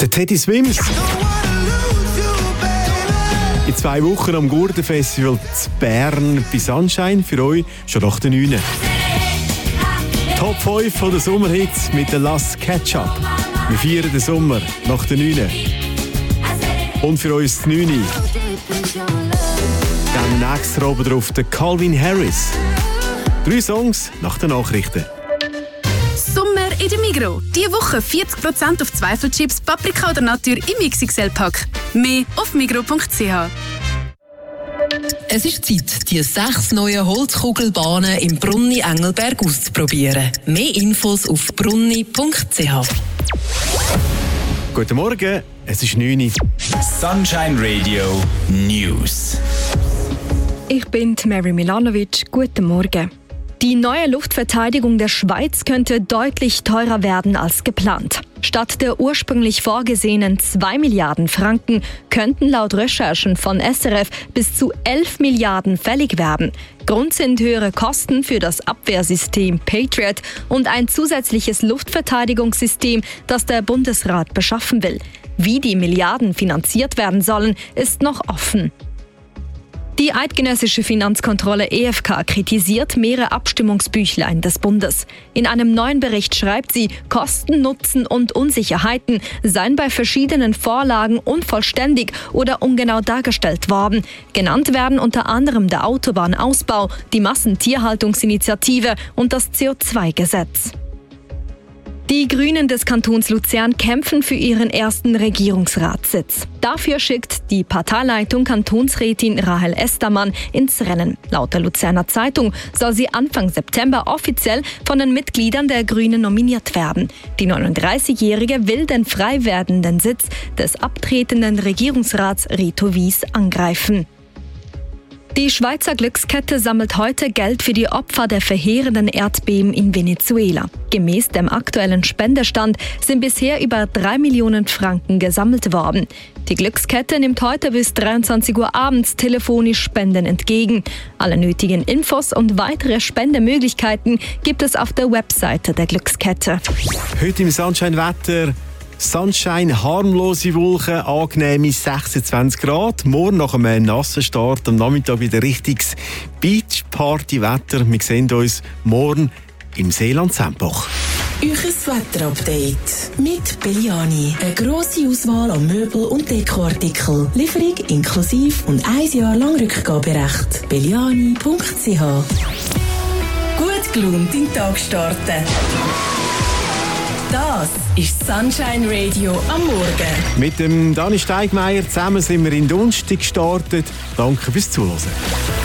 Der Teddy Swims. In 2 Wochen am Gurtenfestival zu Bern bei Sunshine. Für euch schon nach der 9. Top 5 von den Sommerhits mit der Last Ketchup. Wir feiern den Sommer nach der 9. Und für uns die 9. Dann extra oben drauf der Calvin Harris. 3 Songs nach den Nachrichten. Sommer in der Migros. Diese Woche 40% auf Zweifelchips, Paprika oder Natur im XXL-Pack. Mehr auf migros.ch. Es ist Zeit, die 6 neuen Holzkugelbahnen im Brunni Engelberg auszuprobieren. Mehr Infos auf brunni.ch. Guten Morgen, es ist 9 Uhr. Sunshine Radio News. Ich bin Mary Milanovic. Guten Morgen. Die neue Luftverteidigung der Schweiz könnte deutlich teurer werden als geplant. Statt der ursprünglich vorgesehenen 2 Milliarden Franken könnten laut Recherchen von SRF bis zu 11 Milliarden fällig werden. Grund sind höhere Kosten für das Abwehrsystem Patriot und ein zusätzliches Luftverteidigungssystem, das der Bundesrat beschaffen will. Wie die Milliarden finanziert werden sollen, ist noch offen. Die eidgenössische Finanzkontrolle EFK kritisiert mehrere Abstimmungsbüchlein des Bundes. In einem neuen Bericht schreibt sie, Kosten, Nutzen und Unsicherheiten seien bei verschiedenen Vorlagen unvollständig oder ungenau dargestellt worden. Genannt werden unter anderem der Autobahnausbau, die Massentierhaltungsinitiative und das CO2-Gesetz. Die Grünen des Kantons Luzern kämpfen für ihren ersten Regierungsratssitz. Dafür schickt die Parteileitung Kantonsrätin Rahel Estermann ins Rennen. Laut der Luzerner Zeitung soll sie Anfang September offiziell von den Mitgliedern der Grünen nominiert werden. Die 39-Jährige will den frei werdenden Sitz des abtretenden Regierungsrats Reto Wies angreifen. Die Schweizer Glückskette sammelt heute Geld für die Opfer der verheerenden Erdbeben in Venezuela. Gemäß dem aktuellen Spendestand sind bisher über 3 Millionen Franken gesammelt worden. Die Glückskette nimmt heute bis 23 Uhr abends telefonisch Spenden entgegen. Alle nötigen Infos und weitere Spendemöglichkeiten gibt es auf der Webseite der Glückskette. Heute im Sunshine-Wetter. Sunshine, harmlose Wolken, angenehme 26 Grad. Morgen nach einem nassen Start am Nachmittag wieder richtiges Beach-Party-Wetter. Wir sehen uns morgen im Seeland-Sempach. Euches Wetterupdate mit Belliani. Eine grosse Auswahl an Möbel- und Dekoartikeln. Lieferung inklusive und 1 Jahr lang Rückgaberecht. belliani.ch. Gut gelaunt in den Tag starten. Das ist Sunshine Radio am Morgen. Mit dem Dani Steigmeier zusammen sind wir in Donnerstag gestartet. Danke fürs Zuhören.